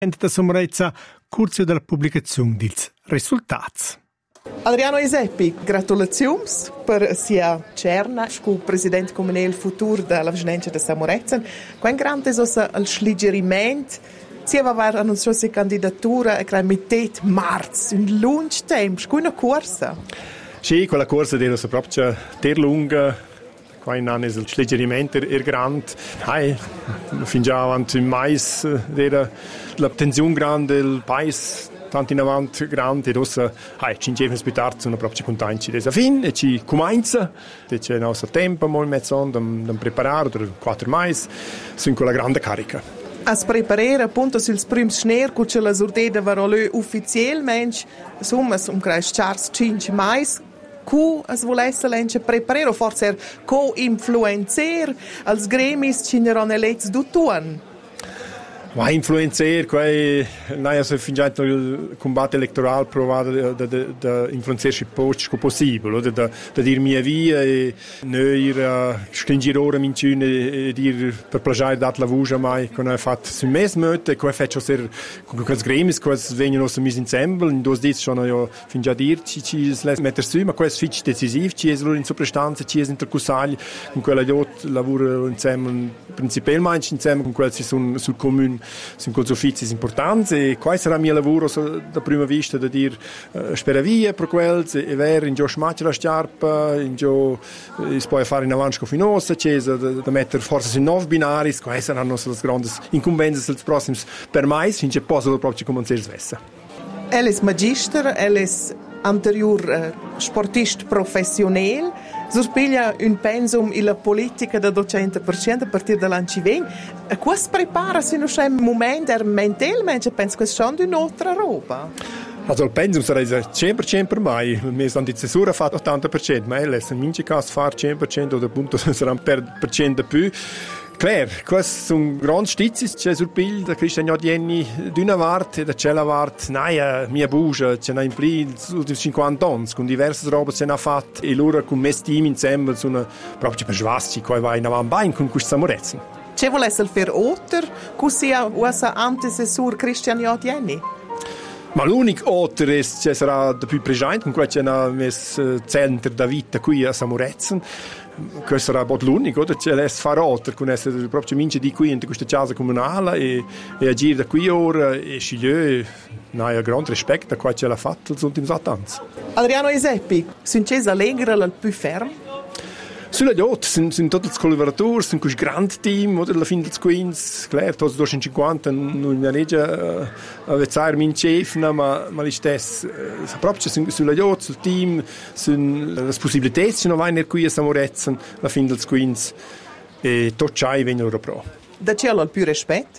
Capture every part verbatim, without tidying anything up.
da Sommerezza, curzio della pubblicazione dils risultati. Adriano Iseppi, gratulazioni per sia cerna scu presidente comunale futuro della Vicinenza di Samorezza. Quando grande è il sliggerimento, si aveva annunciato la candidatura e la metà marzo, un lungo tempo, scu una corsa. Sì, quella corsa era proprio ter lunga. Quando anno è il sliggerimento è grande. Hai, fin già avanti in mais era la tensione grande del paese. Tanto in avanti grande e adesso hai cinque giorni più tardi sono proprio contenti della fine e ci comincia e c'è il nostro tempo molto mezzo da, da preparare per quattro mesi sono con la grande carica a preparare appunto sul primo schnee che la sortita varò ufficialmente insomma un crash Charles cinque mesi che es volesse lente preparare o forse co-influencer als gremis ci ne erano elezzi d'uttuan. Ma influencer, quei noi abbiamo finito il combatto elettorale provato da influenzare il posto possibile, da da dire mia via e noi scringere ora minciune e dire per plagiare dat la voce mai con hai fatto sul mes möte, quei faccio ser con quels gremis, quels vengono so mis ensemble, in dos dit sono io fin già dirci ci mettere su, ma quels fitch decisiv, ci es in soprastanza, ci es intercursali, con quella dot lavoro insieme principalmente insieme con quel si sono sul comune sono cose uffici importanti e questo sarà il mio lavoro so, da prima vista da dire uh, spera via per quel e ver in gio smaccia la sciarpa in gio eh, si può fare in avanti con finosa cesa da, da mettere forse su nove binari queste saranno le grandi incombenze dels prossimi per mai fin c'è posso proprio cominciare a svessa. Elle è magister, elle è anterior uh, sportista professionale. Sorpiglia un pensum in la politica da duecento per cento a partire dall'anno venti. E cosa prepara se non c'è un momento mentalmente? Penso che sia un'altra roba. Also il pensum sarà cento per cento per mai. La mia antecessore ha fatto ottanta per cento, ma lei se in mince caso fa cento per cento o appunto sarà un per cento più. Claro, questi sono grandi stizi, c'è sul piglio da Cristian Odienni d'una parte e da c'è la parte, naia, mia bugia, c'è una impli negli ultimi cinquanta anni, con diverse robe se ne ha fatte e loro con me team insieme sono proprio per svasti, che va in avanti con questi Samorezzen. C'è volesse fare oltre, così a questo antecessore Cristian Odienni? Ma l'unico altro è che sarà più presente, con cui c'è un centro da vita qui a Samorezzen. Questo sarà l'unico, oder? C'è l'ess fare altro, con essere proprio mince di qui in questa casa comunale e, e agire da qui ora e scegliere un grande rispetto a quello che l'ha fatto negli ultimi otto anni. Adriano Iseppi, sono Allegra il più fermo? Sulla yacht sono, sono tutti i collaboratori, sono questo grande team, oder? Alla fine del Queens, claro, tutti duecentocinquanta, non mi regge a vezzare min chef, ma, ma li stessi, proprio sulla yacht, sul team, sono le possibilità che non vanno qui a Samorezzen, alla fine del Queens, e tutti ci vengono loro pro. Da c'è il più rispetto?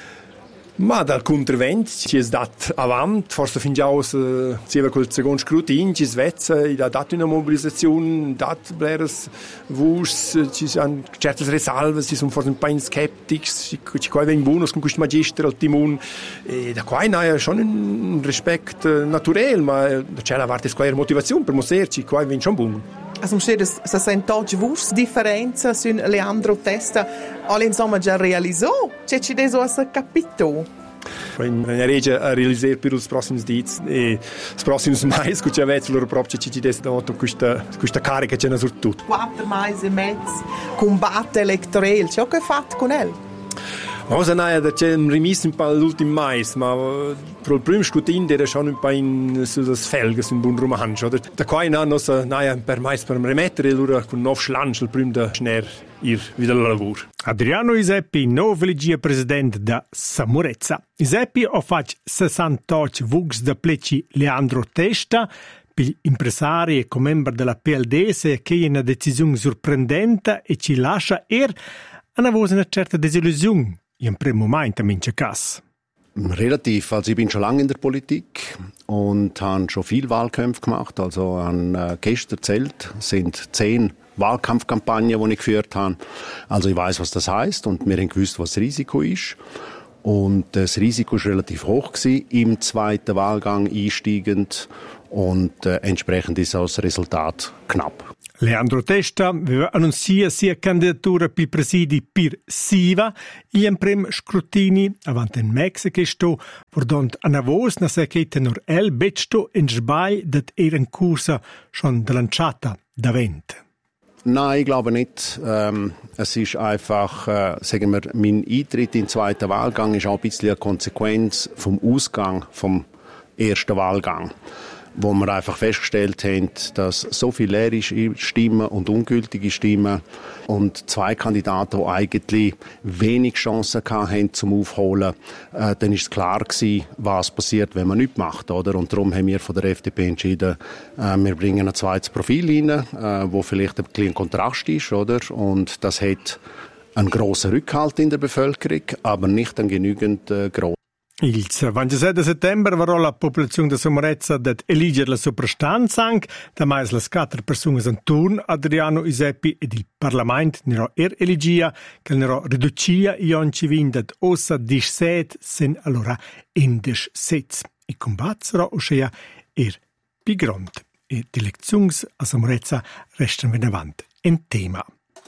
Ma dal contravento ci è dato avanti, forse fin già uh, si aveva col secondo scrutinio, ci Svezia ha dato una mobilizzazione, ha dato bleres vus, ci sono certe risalve, ci sono forse un po' scettici, ci qua vengono buoni con questo magister al timone, e da qua è schon un rispetto naturale, ma c'è la parte squadra motivazione per mostrarci, qua viene schon buono. Also, se sente oggi vus differenza su Leandro Testa, alle insomma già realizzato, c'è ci deso a capito. In regge a realizzare per i prossimi dieci e i prossimi mesi che ci avete loro proprio ci ci dato questa questa carica c'è su tutto. Quattro mesi e mezzo combatto elettorale, c'è che fatto con lui? Ma cosa naia da c'è un rimesso un po' l'ultimo mese, ma per il primo scrutinio era schon un po' in sulle felge su un buon romanzo. Da qua in anno naia per mais per rimettere loro con nuovo schlanch il primo da schner ir wieder al lavoro. Adriano Iseppi, nuovo elegia presidente da Samorezza. Iseppi ha fatto sessantotto vugs da pleci Leandro Testa, per impresari e come membro della P L D S che è una decisione sorprendente e ci lascia er una voce una certa desillusione. In primo momento in Cass. Relativ, also ich bin schon lange in der Politik und habe schon viel Wahlkämpfe gemacht. Also an äh, gestern erzählt sind zehn Wahlkampfkampagnen, die ich geführt habe. Also ich weiß, was das heißt und wir haben gewusst, was das Risiko ist. Und das Risiko war relativ hoch gewesen, im zweiten Wahlgang einsteigend und äh, entsprechend ist auch das Resultat knapp. Leandro Testa aveva annunciato sia candidatura per presidi per SIVA e in primo scrutini avanti in Mexico sto vordont a Navos na secchetta nor el betsto in sbai dat era in corsa schon delanciata da vent. Nein, ich glaube nicht. Ähm, es ist einfach, äh, sagen wir, mein Eintritt in den zweiten Wahlgang ist auch ein bisschen eine Konsequenz vom Ausgang vom ersten Wahlgang, wo wir einfach festgestellt haben, dass so viele leere Stimmen und ungültige Stimmen und zwei Kandidaten, die eigentlich wenig Chancen hatten zum Aufholen, äh, dann ist es klar gewesen, was passiert, wenn man nichts macht, oder? Und darum haben wir von der F D P entschieden, äh, wir bringen ein zweites Profil rein, äh, wo vielleicht ein kleiner Kontrast ist, oder? Und das hat einen grossen Rückhalt in der Bevölkerung, aber nicht einen genügend äh, grossen. Il ventisette settembre varò la popolazione di Somorezza dat eligere la soprastanza anche, da mais las quattro persone in turno, Adriano Iseppi ed il Parlamento nero er eligia, che nero riducia i onci vin dat ossa diciassette sen allora indisch sets. I combazzero oscia er pigront. E di lezioni a Somorezza restano ben avanti in tema.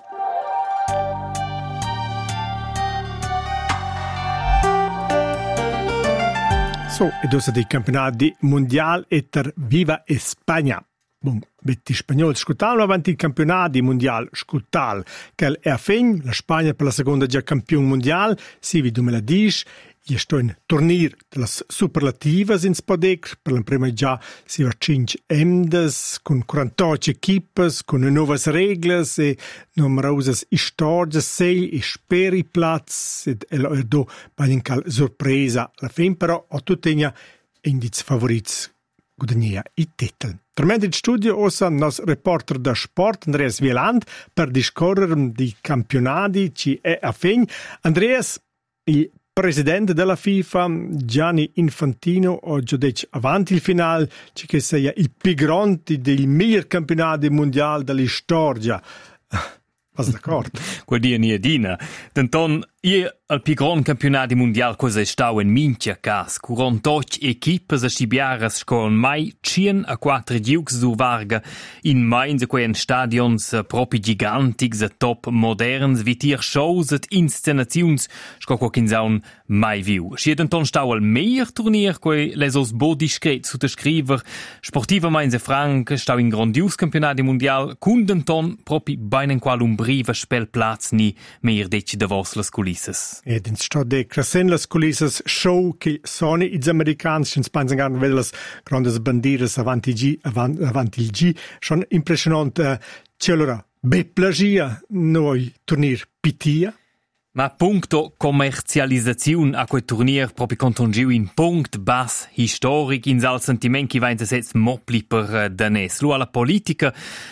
So, ed ossa dei campionati mondiali e ter viva Spagna. Bon, betti spagnoli scutalo avanti i campionati mondiali scutal, che è a fin, la Spagna per la seconda già campione mondiale, si vi duemiladieci, e sto in tornir delle superlative in Spodec, per la prima già si va cinque emdes, con quarantotto equipes, con nuove regole e numerose storie, sei e speri platz, ed è do balincal sorpresa. La fin però ho tutti indizi favoriti guadagnia i titoli. Tremendo in studio ossa nos reporter da sport Andreas Wieland per discorrere di campionati ci è a fin. Andreas, il presidente della FIFA Gianni Infantino oggi dice avanti il finale ci che sia il più grande del miglior campionato mondiale della storia. Was d'accordo? Quel dia nie dina. Denton ie al più grand campionato mondiale cosa è stato in minchia cas. quarantotto equipes a stibiaras con mai cien a quattro giucs sur varga in Mainz quei stadions propi gigantics a top moderns vitir shows et inscenazions sco co kinsaun mai viu. Si denton stau al meier turnier quei les os bo discret su de scriver sportiva Mainz e Frank stau in grandius campionato mondial cun denton propi beinen qual un briva spelplatz ni meier deci de vos las culisses. Ed in sto de crescen las culisses show che sono i americans in Spagna vedo las grandes bandiere avanti G avanti, avanti il G schon impressionante. C'è allora be plagia noi turnir pitia. Ma punto commercializzazione a quel turnier proprio contongiu in punct bas historic in sal sentiment che va in se mopli per danes. Lo alla politica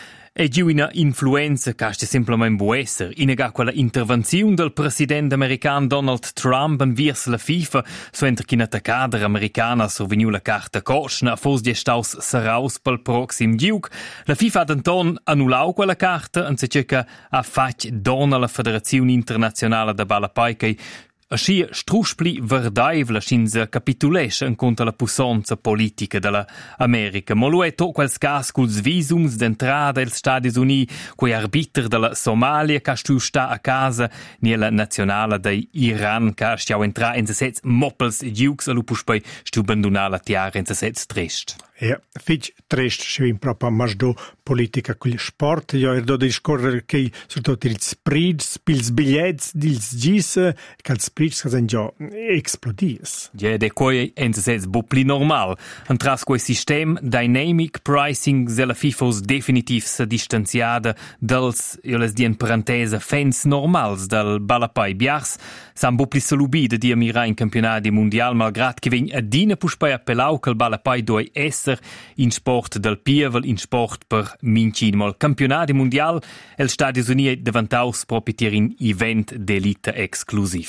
e giù una influenza che è semplicemente può essere. Inega quella intervenzione del presidente americano Donald Trump verso la FIFA, so entra che una attaccata americana sorveniu la carta cosna, fos di staus saraus pel proxim giug. La FIFA ha denton annullau quella carta, e se cerca a fac dona la Federazione Internazionale da Balapai che ascia struspli verdaivla scins capitulesce in conto la pussanza politica della America. Ma lo è to quels cas culs visums d'entrada als Stati Uniti, quei arbiter della Somalia che stu sta a casa nella nazionale dei Iran che stiau entra in se sez moppels giugs a lupus poi stu bandunà la tiara in se sez trist. Ja, fitch trist schwim proprio masdo politica col sport. Io erdo di scorrere che soprattutto il sprids, pils bigliets, dils gis, che il sprids che sen già esplodis. Ja, de quei en se sez bupli normal. Entras quei sistem dynamic pricing se la FIFOs definitiv se distanziada dels, io les dien parentesa, fans normals del Balapai Biars, san bupli salubide di amira in campionati mondial, malgrad che vegn adina puspai appellau che il Balapai doi esser in sport del pievel, in sport per mincin. Mal campionati mondial, el Stati Uniti davantaus proprio in event d'elite exclusiv.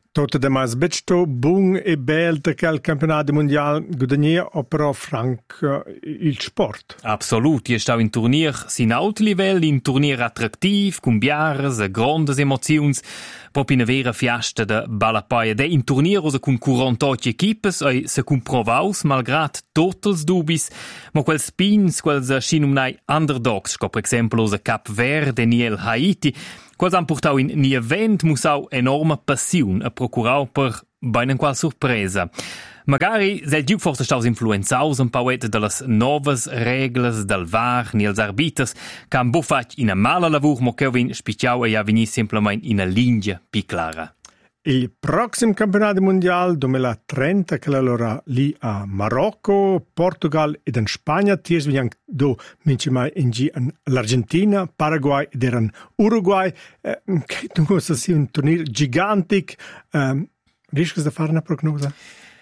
Tutto da mas becto bun e bel che il campionato mondiale guadagna o però frank il sport. Absolut, je stau in turnier sin alt livello, in turnier attraktiv, con biares e grandes emozions, proprio una vera fiasta de balapaia. De in turnier osa con quarantotto equipes e se comprovaus, malgrat totals dubis, ma quels pins, quels scinumnai underdogs, co per esempio osa Cap Verde, Niel Haiti, quals han portau in ni event musau enorma passion a procurau per beinen qual sorpresa. Magari sel giu forse staus influenzaus un pauet de las novas reglas del V A R ni els arbiters can bo fac ina mala lavur mo che vin spiciau e ja vini semplament ina linea pi clara. Il prossimo campionato mondiale duemilatrenta che allora lì a Marocco, Portogal ed in Spagna, tiers vi anche do mince mai in G l'Argentina, Paraguay ed in Uruguay, eh, che tu sia un turnier gigantic. Eh, riesci a fare una prognosa?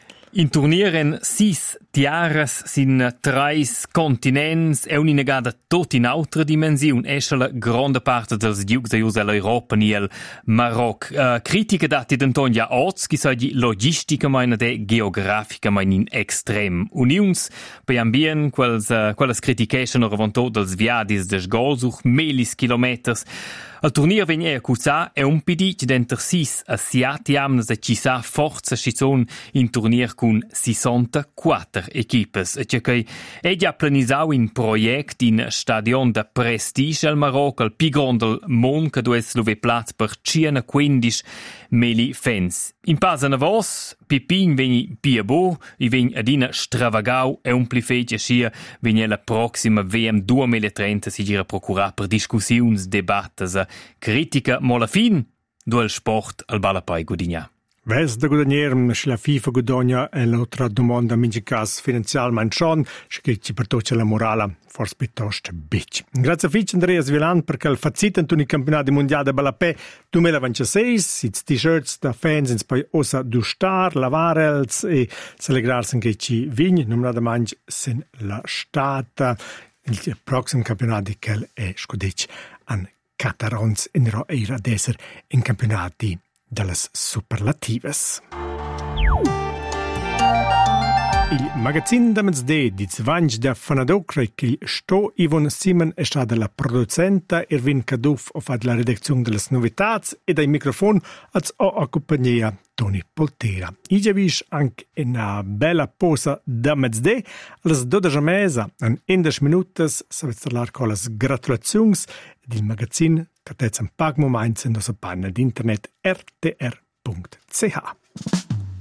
In turnieren sis tiaras sin trais continents e un'inegada tot in altra dimensiun esce la grande parte dels diucs de Josel Europa ni el Maroc. Uh, critica dati d'Antonia Oz, chi sa di logistica meine de geografica meine in extrem. Uniuns, per ambien, quels, uh, quelles critication orvanto dels viadis des golsuch melis kilometers. Al turnier vegna accusa e un pidit d'enter sis a siat jamnas e ci sa forza schizon in turnier con sessantaquattro equipes. E c'è che è già planisau in project in stadion da prestige al Maroc, al pi grand del mond che dues luve plaz per quindici meli fans. In pasa na vos, Pipin vegni pia bo, i vegni adina stravagau e un pli fece scia vegni la proxima V M duemilatrenta si gira procurà per discussiuns, debattes, critica, mo la fin, do il sport al balapai gudigna. Ves da guadagnier, se la FIFA guadagna e l'altra domanda minci cas finanzialmente schon, che ci pertoce la morala, forse piuttosto bitch. Grazie a Fitch Andrea Svilan perché il facit in i campionati mondiali de balapè duemilaventisei, sits t-shirts da fans in poi osa du star, lavarels e celebrarsi che ci vigni, non da mangi sin la stata, il prossimo campionato che è scudec an Catarons in ro era d'esser in campionati dallas superlatives. Il magazin da mezz'de di Zvanj da Fanadocre che sto Ivon Simon è stata la producenta Erwin Kaduf o fa la redazione delle novità e dai microfoni als o accompagnia Toni Poltera. I giavish anche una bella posa da mezz'de alle dodici mesa in undici minuti savet parlar con le gratulazioni del magazin che tezza un pac moments in la panna di internet r t r punto c h.